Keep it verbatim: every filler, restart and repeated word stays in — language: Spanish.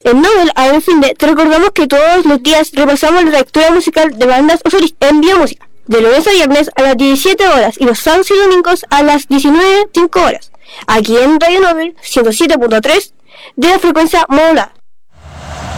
En Nobel, a el fin de, te recordamos que todos los días repasamos la trayectoria musical de bandas o solistas en Biomúsica, de lunes a viernes a las diecisiete horas y los sábados y domingos a las diecinueve cero cinco horas, aquí en Radio Nobel ciento siete punto tres de la frecuencia modulada.